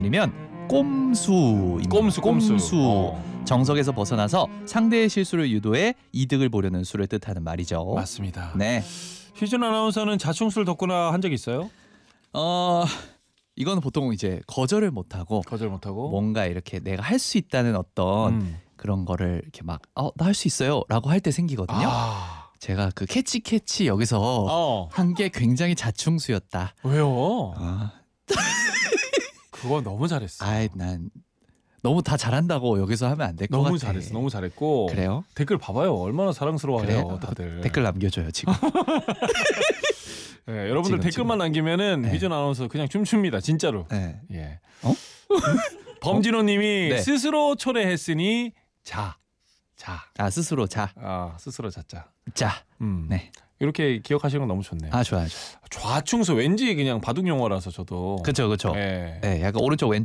아니면 꼼수입니다. 꼼수. 정석에서 벗어나서 상대의 실수를 유도해 이득을 보려는 수를 뜻하는 말이죠. 맞습니다. 네. 휘준 아나운서는 자충수를 덮거나 한 적 있어요? 이거는 보통 이제 거절을 못하고 거절 못하고 뭔가 이렇게 내가 할 수 있다는 어떤 그런 거를 이렇게 막 나 할 수 있어요 라고 할 때 생기거든요. 제가 그 캐치 여기서 한 게 굉장히 자충수였다. 왜요? 그거 너무 잘했어. 난 너무 다 잘한다고 여기서 하면 안 될 것 같아. 너무 잘했어. 너무 잘했고. 그래요? 댓글 봐봐요. 얼마나 사랑스러워해요. 그래요? 다들. 댓글 남겨줘요 지금. 네, 여러분들 댓글만 남기면은 네. 휘준 아나운서 그냥 춤춥니다. 진짜로. 네. 예. 어? 범진호님이 네. 스스로 초래했으니 자. 스스로 자. 스스로 자자. 자. 네. 이렇게 기억하시는 건 너무 좋네요. 좋아요. 좌충수 왠지 그냥 바둑 용어라서 저도. 그렇죠. 예. 네, 약간 오른쪽 왼쪽